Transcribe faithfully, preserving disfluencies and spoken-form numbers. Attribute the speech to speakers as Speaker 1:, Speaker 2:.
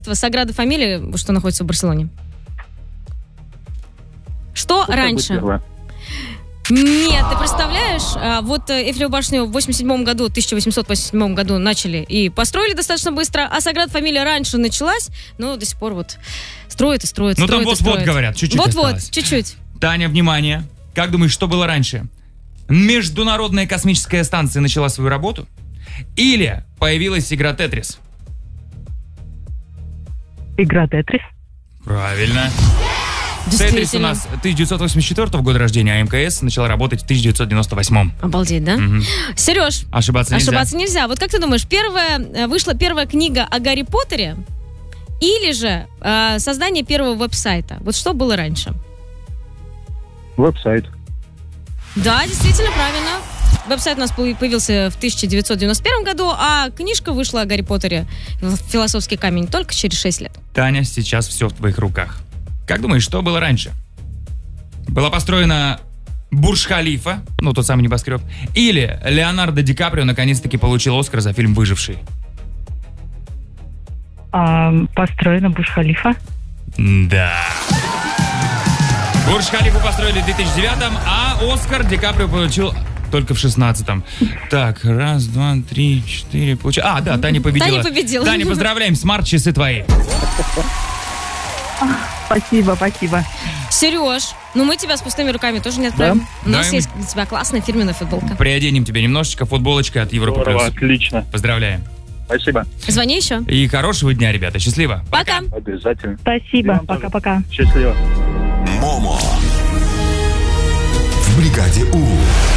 Speaker 1: Саграда Фамилия, что находится в Барселоне. Что
Speaker 2: Что
Speaker 1: раньше?
Speaker 2: было?
Speaker 1: Нет, ты представляешь, а, вот Эйфелеву башню в восемьдесят седьмом году, тысяча восемьсот восемьдесят седьмом году начали и построили достаточно быстро, а Саграда Фамилия раньше началась, но до сих пор вот строят и строят,
Speaker 3: Ну
Speaker 1: строят
Speaker 3: там
Speaker 1: и строят.
Speaker 3: вот-вот говорят, чуть-чуть
Speaker 1: Вот-вот,
Speaker 3: осталось.
Speaker 1: чуть-чуть.
Speaker 3: Таня, внимание. Как думаешь, что было раньше? Международная космическая станция начала свою работу? Или появилась игра Тетрис?
Speaker 4: Игра Тетрис.
Speaker 3: Правильно. Тетрис у
Speaker 1: Действительно.
Speaker 3: нас тысяча девятьсот восемьдесят четвёртого года рождения, а МКС начала работать в тысяча девятьсот девяносто восьмом.
Speaker 1: Обалдеть, да?
Speaker 3: Мгм.
Speaker 1: Сереж,
Speaker 3: Ошибаться нельзя.
Speaker 1: ошибаться нельзя. Вот как ты думаешь, первая, э, вышла первая книга о Гарри Поттере или же э, создание первого веб-сайта? Вот что было раньше?
Speaker 2: Веб-сайт.
Speaker 1: Да, действительно, правильно. Веб-сайт у нас появился в тысяча девятьсот девяносто первом году, а книжка вышла о Гарри Поттере «Философский камень» только через шесть лет.
Speaker 3: Таня, сейчас все в твоих руках. Как думаешь, что было раньше? Была построена Бурдж-Халифа, ну, тот самый небоскреб, или Леонардо Ди Каприо наконец-таки получил Оскар за фильм «Выживший»?
Speaker 4: А, построена Бурдж-Халифа.
Speaker 3: Да. Бурдж-Халифу построили в две тысячи девятом, а Оскар Ди Каприо получил только в шестнадцатом. Так, раз, два, три, четыре. Получ... А, да, Таня победила.
Speaker 1: Таня победила.
Speaker 3: Таня, поздравляем, смарт-часы твои.
Speaker 4: Спасибо, спасибо.
Speaker 1: Сереж, ну мы тебя с пустыми руками тоже не отправим.
Speaker 2: Да?
Speaker 1: У нас
Speaker 3: Да, и-
Speaker 1: есть для тебя классная фирменная футболка.
Speaker 3: Приоденем тебе немножечко, футболочка от Европы
Speaker 2: Здорово,
Speaker 3: Плюс.
Speaker 2: отлично.
Speaker 3: Поздравляем.
Speaker 2: Спасибо.
Speaker 1: Звони еще.
Speaker 3: И хорошего дня, ребята. Счастливо.
Speaker 1: Пока.
Speaker 2: Обязательно.
Speaker 4: Спасибо.
Speaker 2: Вам тоже.
Speaker 4: Пока-пока.
Speaker 2: Счастливо.
Speaker 5: Момо. В бригаде У.